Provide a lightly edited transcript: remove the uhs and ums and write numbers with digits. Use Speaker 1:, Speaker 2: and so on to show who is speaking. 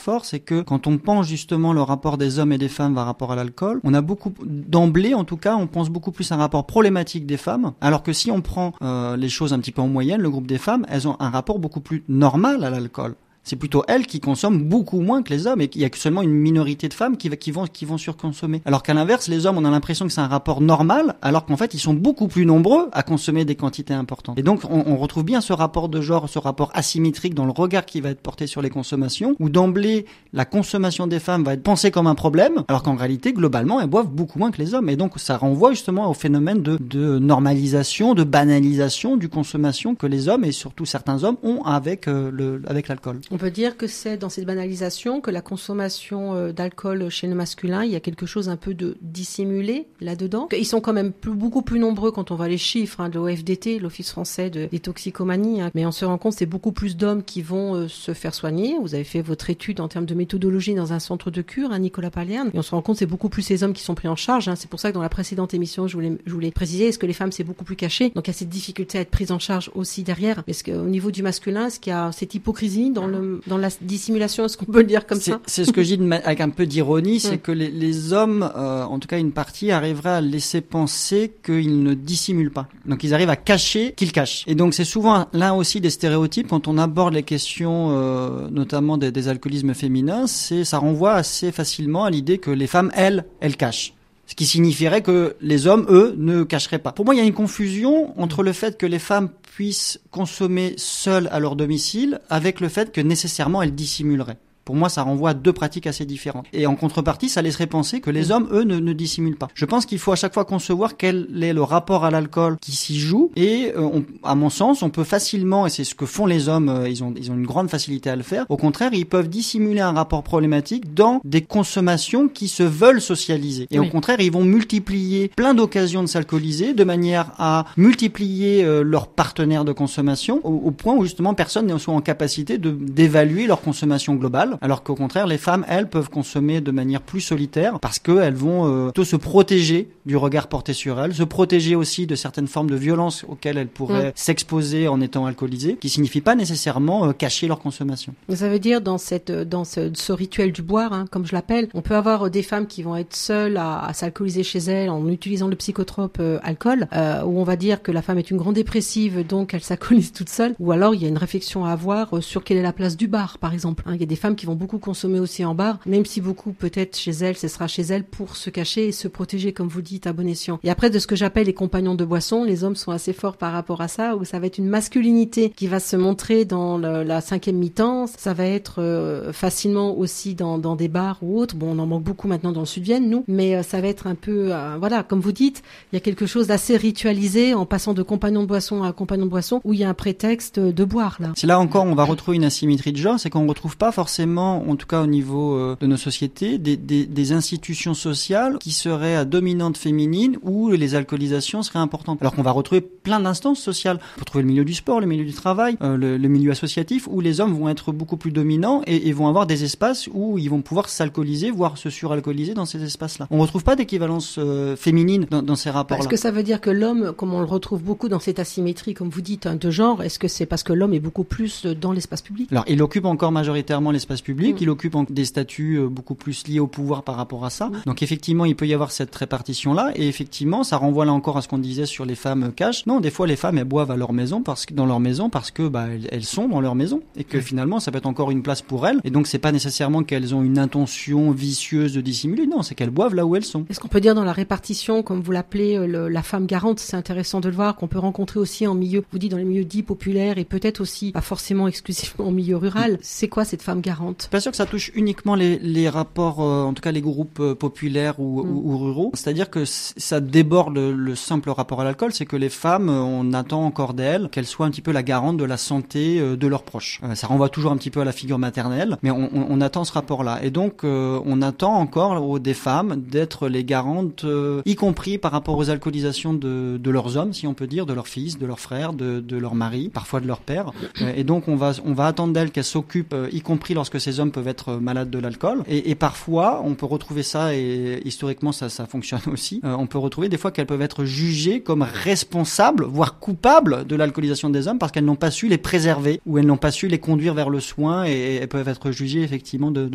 Speaker 1: fort, c'est que quand on pense justement le rapport des hommes et des femmes par rapport à l'alcool, on a d'emblée en tout cas, on pense beaucoup plus à un rapport problématique des femmes, alors que si on prend les choses un petit peu en moyenne, le groupe des femmes, elles ont un rapport beaucoup plus normal à l'alcool. C'est plutôt elles qui consomment beaucoup moins que les hommes et il y a seulement une minorité de femmes qui vont surconsommer. Alors qu'à l'inverse, les hommes, on a l'impression que c'est un rapport normal, alors qu'en fait, ils sont beaucoup plus nombreux à consommer des quantités importantes. Et donc, on retrouve bien ce rapport de genre, ce rapport asymétrique dans le regard qui va être porté sur les consommations, où d'emblée, la consommation des femmes va être pensée comme un problème, alors qu'en réalité, globalement, elles boivent beaucoup moins que les hommes. Et donc, ça renvoie justement au phénomène de normalisation, de banalisation du consommation que les hommes et surtout certains hommes ont avec l'alcool.
Speaker 2: On peut dire que c'est dans cette banalisation que la consommation d'alcool chez le masculin, il y a quelque chose un peu de dissimulé là-dedans. Ils sont quand même beaucoup plus nombreux quand on voit les chiffres de l'OFDT, l'Office français des toxicomanies. Mais on se rend compte que c'est beaucoup plus d'hommes qui vont se faire soigner. Vous avez fait votre étude en termes de méthodologie dans un centre de cure, Nicolas Paléane. Et on se rend compte que c'est beaucoup plus ces hommes qui sont pris en charge. C'est pour ça que dans la précédente émission, je voulais préciser, est-ce que les femmes, c'est beaucoup plus caché? Donc il y a cette difficulté à être prise en charge aussi derrière. Est-ce qu'au niveau du masculin, est-ce qu'il y a cette hypocrisie dans la dissimulation, est-ce qu'on peut le dire comme ça?
Speaker 1: C'est ce que je dis avec un peu d'ironie, c'est que les hommes, en tout cas une partie, arriveraient à laisser penser qu'ils ne dissimulent pas. Donc ils arrivent à cacher qu'ils cachent. Et donc c'est souvent l'un aussi des stéréotypes quand on aborde les questions, notamment des alcoolismes féminins, ça renvoie assez facilement à l'idée que les femmes, elles cachent. Ce qui signifierait que les hommes, eux, ne cacheraient pas. Pour moi, il y a une confusion entre le fait que les femmes puissent consommer seules à leur domicile avec le fait que nécessairement elles dissimuleraient. Pour moi, ça renvoie à deux pratiques assez différentes. Et en contrepartie, ça laisserait penser que les hommes, eux, ne dissimulent pas. Je pense qu'il faut à chaque fois concevoir quel est le rapport à l'alcool qui s'y joue. Et à mon sens, on peut facilement, et c'est ce que font les hommes, ils ont une grande facilité à le faire. Au contraire, ils peuvent dissimuler un rapport problématique dans des consommations qui se veulent socialiser. Et au contraire, ils vont multiplier plein d'occasions de s'alcooliser de manière à multiplier leurs partenaires de consommation au point où justement personne n'est en capacité d'évaluer leur consommation globale. Alors qu'au contraire, les femmes, elles, peuvent consommer de manière plus solitaire parce qu'elles vont plutôt se protéger du regard porté sur elles, se protéger aussi de certaines formes de violence auxquelles elles pourraient s'exposer en étant alcoolisées, qui signifie pas nécessairement cacher leur consommation.
Speaker 2: Ça veut dire dans ce rituel du boire, comme je l'appelle, on peut avoir des femmes qui vont être seules à s'alcooliser chez elles en utilisant le psychotrope alcool, où on va dire que la femme est une grande dépressive, donc elle s'alcoolise toute seule, ou alors il y a une réflexion à avoir sur quelle est la place du bar, par exemple. Il y a des femmes qui vont beaucoup consommer aussi en bar, même si beaucoup peut-être chez elles, ce sera chez elles pour se cacher et se protéger, comme vous dites, à bon escient. Et après, de ce que j'appelle les compagnons de boisson, les hommes sont assez forts par rapport à ça, où ça va être une masculinité qui va se montrer dans la cinquième mi-temps, ça va être facilement aussi dans des bars ou autres. Bon, on en manque beaucoup maintenant dans le Sud-Vienne, nous, mais ça va être un peu, voilà, comme vous dites, il y a quelque chose d'assez ritualisé en passant de compagnon de boisson à compagnon de boisson, où il y a un prétexte de boire, là.
Speaker 1: C'est là encore, on va retrouver une asymétrie de genre, c'est qu'on ne retrouve pas forcément, en tout cas au niveau de nos sociétés, des institutions sociales qui seraient à dominante féminine où les alcoolisations seraient importantes. Alors qu'on va retrouver plein d'instances sociales. On peut trouver le milieu du sport, le milieu du travail, le milieu associatif où les hommes vont être beaucoup plus dominants et vont avoir des espaces où ils vont pouvoir s'alcooliser, voire se suralcooliser dans ces espaces-là. On ne retrouve pas d'équivalence féminine dans ces rapports-là.
Speaker 2: Est-ce que ça veut dire que l'homme, comme on le retrouve beaucoup dans cette asymétrie, comme vous dites, de genre, est-ce que c'est parce que l'homme est beaucoup plus dans l'espace public?
Speaker 1: Alors, il occupe encore majoritairement l'espace public, il occupe des statuts beaucoup plus liés au pouvoir par rapport à ça. Donc effectivement, il peut y avoir cette répartition-là et effectivement, ça renvoie là encore à ce qu'on disait sur les femmes cash. Non, des fois les femmes elles boivent à leur maison dans leur maison parce que elles sont dans leur maison et que finalement ça peut être encore une place pour elles et donc c'est pas nécessairement qu'elles ont une intention vicieuse de dissimuler. Non, c'est qu'elles boivent là où elles sont.
Speaker 2: Est-ce qu'on peut dire dans la répartition, comme vous l'appelez, la femme garante, c'est intéressant de le voir, qu'on peut rencontrer aussi en milieu, vous dites dans les milieux dits populaires et peut-être aussi pas forcément exclusivement en milieu rural. C'est quoi cette femme garante?
Speaker 1: Pas sûr que ça touche uniquement les rapports, en tout cas les groupes populaires ou ruraux. C'est-à-dire que ça déborde le simple rapport à l'alcool, c'est que les femmes, on attend encore d'elles qu'elles soient un petit peu la garante de la santé de leurs proches. Ça renvoie toujours un petit peu à la figure maternelle, mais on attend ce rapport-là. Et donc, on attend encore des femmes d'être les garantes, y compris par rapport aux alcoolisations de leurs hommes, si on peut dire, de leurs fils, de leurs frères, de leurs maris, parfois de leur père. Et donc, on va attendre d'elles qu'elles s'occupent, y compris lorsque ces hommes peuvent être malades de l'alcool. Et parfois, on peut retrouver ça, et historiquement, ça fonctionne aussi. On peut retrouver des fois qu'elles peuvent être jugées comme responsables, voire coupables de l'alcoolisation des hommes parce qu'elles n'ont pas su les préserver ou elles n'ont pas su les conduire vers le soin et elles peuvent être jugées effectivement de